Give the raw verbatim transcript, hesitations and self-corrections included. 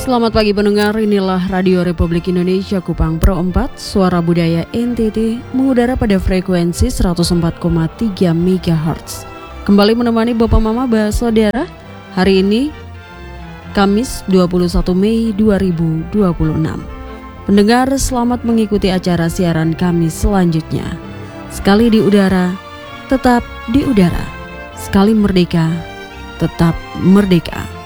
Selamat pagi pendengar, inilah Radio Republik Indonesia Kupang Pro empat, Suara Budaya N T T, mengudara pada frekuensi seratus empat koma tiga megahertz. Kembali menemani Bapak Mama Bahasa Daerah, hari ini Kamis dua puluh satu Mei dua ribu dua puluh enam. Pendengar, selamat mengikuti acara siaran kami selanjutnya. Sekali di udara, tetap di udara. Sekali merdeka, tetap merdeka.